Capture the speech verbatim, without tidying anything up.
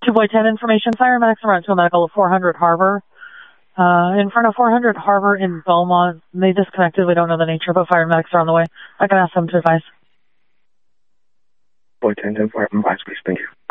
two Boy ten information. Fire medics are to a medical of four hundred Harbor. Uh, in front of four hundred Harbor in Beaumont. They disconnected. We don't know the nature, but fire medics are on the way. I can ask them to advise. Boy ten, ten, fire advice, please. Thank you.